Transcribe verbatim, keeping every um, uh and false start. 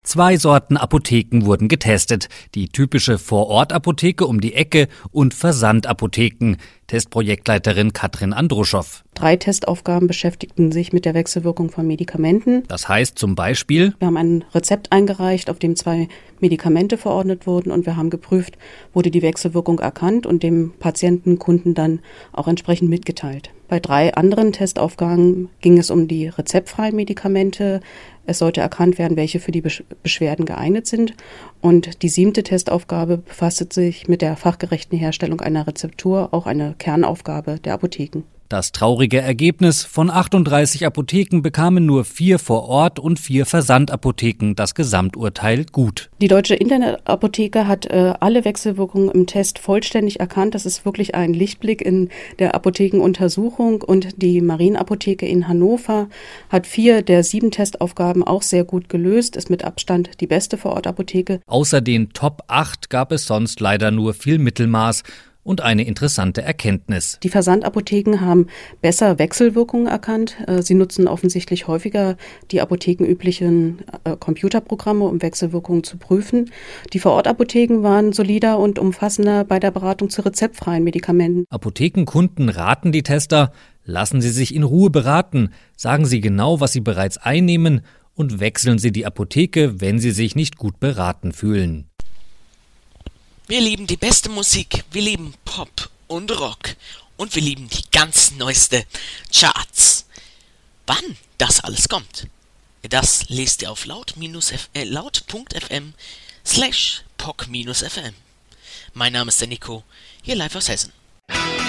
Zwei Sorten Apotheken wurden getestet. Die typische Vorortapotheke um die Ecke und Versandapotheken. Testprojektleiterin Katrin Andruschow. Drei Testaufgaben beschäftigten sich mit der Wechselwirkung von Medikamenten. Das heißt zum Beispiel: Wir haben ein Rezept eingereicht, auf dem zwei Medikamente verordnet wurden, und wir haben geprüft, wurde die Wechselwirkung erkannt und dem Patienten, Kunden dann auch entsprechend mitgeteilt. Bei drei anderen Testaufgaben ging es um die rezeptfreien Medikamente. Es sollte erkannt werden, welche für die Beschwerden geeignet sind. Und die siebte Testaufgabe befasste sich mit der fachgerechten Herstellung einer Rezeptur, auch eine Kernaufgabe der Apotheken. Das traurige Ergebnis: von achtunddreißig Apotheken bekamen nur vier vor Ort und vier Versandapotheken das Gesamturteil gut. Die Deutsche Internetapotheke hat äh, alle Wechselwirkungen im Test vollständig erkannt. Das ist wirklich ein Lichtblick in der Apothekenuntersuchung. Und die Marienapotheke in Hannover hat vier der sieben Testaufgaben auch sehr gut gelöst, ist mit Abstand die beste Vorortapotheke. Außer den Top acht gab es sonst leider nur viel Mittelmaß. Und eine interessante Erkenntnis: Die Versandapotheken haben besser Wechselwirkungen erkannt. Sie nutzen offensichtlich häufiger die apothekenüblichen Computerprogramme, um Wechselwirkungen zu prüfen. Die Vorortapotheken waren solider und umfassender bei der Beratung zu rezeptfreien Medikamenten. Apothekenkunden raten die Tester: Lassen Sie sich in Ruhe beraten, sagen Sie genau, was Sie bereits einnehmen, und wechseln Sie die Apotheke, wenn Sie sich nicht gut beraten fühlen. Wir lieben die beste Musik, wir lieben Pop und Rock und wir lieben die ganz neueste Charts. Wann das alles kommt, das lest ihr auf laut.fm slash poc-fm. Mein Name ist der Nico, hier live aus Hessen.